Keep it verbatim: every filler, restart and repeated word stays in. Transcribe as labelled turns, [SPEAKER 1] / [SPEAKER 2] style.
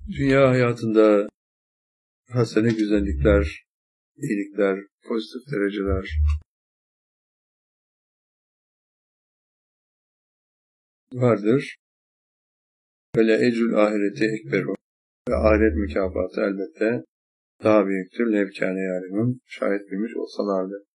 [SPEAKER 1] Dünya hayatında hasene güzellikler, iyilikler, pozitif dereceler vardır. Böyle ecrül ahireti ekberu ve ahiret mükafatı elbette daha büyüktür. Levkâne yâlemun şayet bilmiş olsalardı.